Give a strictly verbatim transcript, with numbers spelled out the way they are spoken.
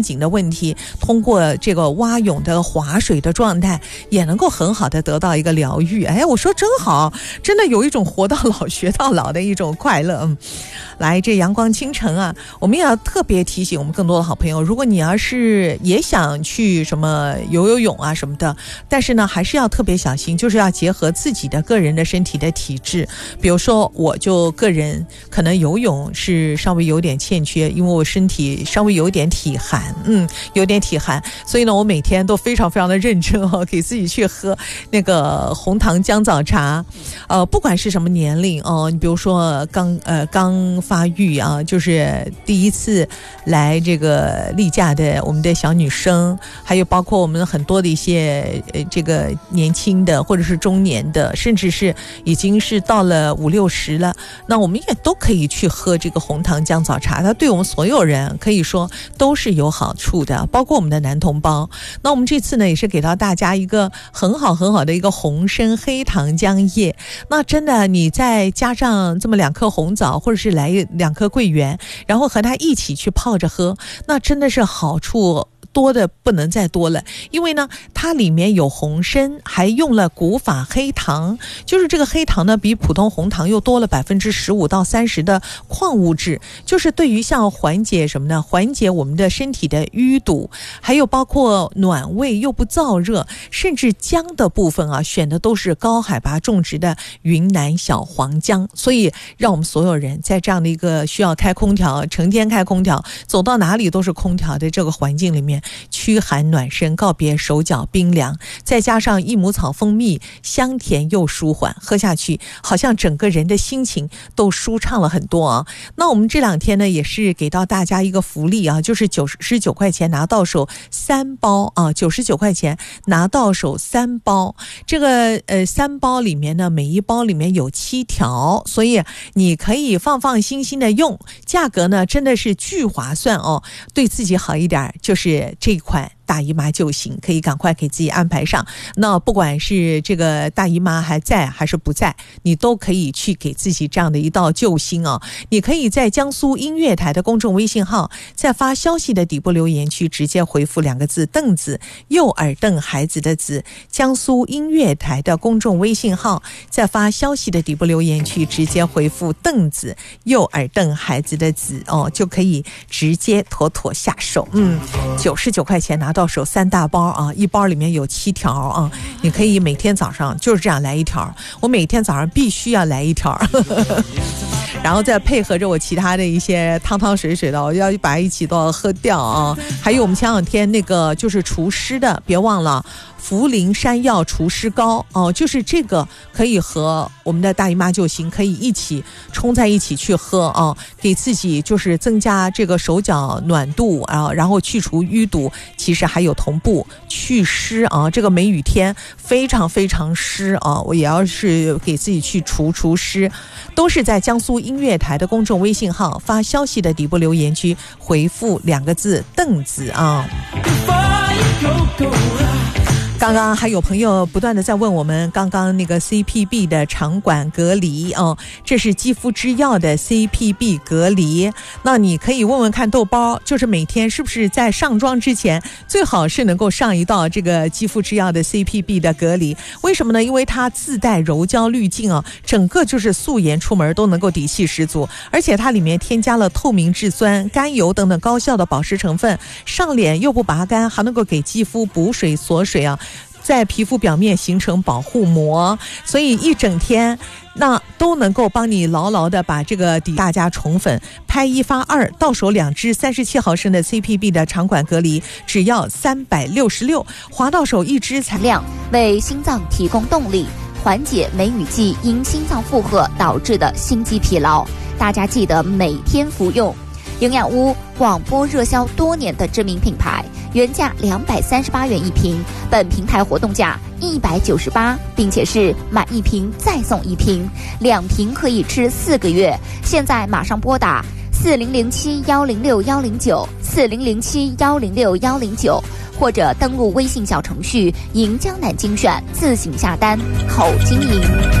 肩颈的问题，通过这个蛙泳的划水的状态，也能够很好的得到一个疗愈。哎，我说真好，真的有一种活到老学到老的一种快乐。嗯，来，这阳光清晨啊，我们也要特别提醒我们更多的好朋友，如果你要是也想去什么游游泳啊什么的，但是呢还是要特别小心，就是要结合自己的个人的身体的体质。比如说我就个人可能游泳是稍微有点欠缺，因为我身体稍微有点体寒，嗯，有点体寒，所以呢我每天都非常非常的认真哦，给自己去喝那个红糖姜枣茶。呃，不管是什么年龄哦，你比如说刚呃刚发育啊，就是第一次来这个例假的我们的小女生，还有包括我们很多的一些呃这个年轻的或者是中年的，甚至是已经是到了五六十了，那我们也都可以去喝这个红糖姜枣茶，它对我们所有人可以说都是有好处的，包括我们的男同胞。那我们这次呢也是给到大家一个很好很好的一个红参黑糖姜叶，那真的你再加上这么两颗红枣，或者是来两颗桂圆，然后和它一起去泡着喝，那真的是好处多的不能再多了。因为呢它里面有红参，还用了古法黑糖，就是这个黑糖呢比普通红糖又多了百分之十五到三十的矿物质，就是对于像缓解什么呢，缓解我们的身体的淤堵，还有包括暖胃又不燥热，甚至姜的部分啊选的都是高海拔种植的云南小黄姜，所以让我们所有人在这样的一个需要开空调，成天开空调，走到哪里都是空调的这个环境里面，驱寒暖身，告别手脚冰凉，再加上益母草蜂蜜，香甜又舒缓，喝下去好像整个人的心情都舒畅了很多啊。那我们这两天呢也是给到大家一个福利啊，就是九十九块钱拿到手三包啊，九十九块钱拿到手三包，这个呃三包里面呢每一包里面有七条，所以你可以放放心心的用，价格呢真的是巨划算哦，对自己好一点就是这一款大姨妈救星，可以赶快给自己安排上。那不管是这个大姨妈还在还是不在，你都可以去给自己这样的一道救星啊！你可以在江苏音乐台的公众微信号，在发消息的底部留言区直接回复两个字凳子，右耳瞪孩子的子，江苏音乐台的公众微信号，在发消息的底部留言区直接回复凳子，右耳瞪孩子的子哦，就可以直接妥妥下手。嗯，九十九块钱拿到到手三大包啊，一包里面有七条啊，你可以每天早上就是这样来一条，我每天早上必须要来一条然后再配合着我其他的一些汤汤水水的，我要把一起都要喝掉啊。还有我们前两天那个就是除湿的，别忘了茯苓山药除湿膏哦，就是这个可以和我们的大姨妈救星可以一起冲在一起去喝啊，给自己就是增加这个手脚暖度啊，然后去除淤堵，其实还有同步祛湿啊。这个梅雨天非常非常湿啊，我也要是给自己去除除湿，都是在江苏音乐台的公众微信号发消息的底部留言区回复两个字凳子啊。刚刚还有朋友不断的在问我们刚刚那个 C P B 的肠管隔离哦，这是肌肤之钥的 C P B 隔离。那你可以问问看豆包，就是每天是不是在上妆之前最好是能够上一道这个肌肤之钥的 C P B 的隔离。为什么呢？因为它自带柔焦滤镜啊，整个就是素颜出门都能够底气十足，而且它里面添加了透明质酸、甘油等等高效的保湿成分，上脸又不拔干，还能够给肌肤补水锁水啊，在皮肤表面形成保护膜，所以一整天那都能够帮你牢牢的把这个底大家宠粉。拍一发二，到手两支三十七毫升的 C P B 的肠管隔离，只要三百六十六，划到手一支才量，为心脏提供动力，缓解梅雨季因心脏负荷导致的心肌疲劳。大家记得每天服用。营养屋广播热销多年的知名品牌，原价两百三十八元一瓶，本平台活动价一百九十八，并且是买一瓶再送一瓶，两瓶可以吃四个月。现在马上拨打四零零七幺零六幺零九四零零七幺零六幺零九，或者登录微信小程序“银江南精选”，自行下单，好经营。